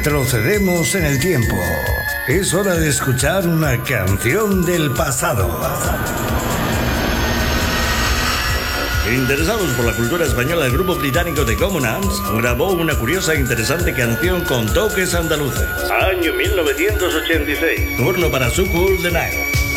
Retrocedemos en el tiempo. Es hora de escuchar una canción del pasado. Interesados por la cultura española, el grupo británico The Commoners grabó una curiosa e interesante canción con toques andaluces. Año 1986. Turno para So Cool the Night.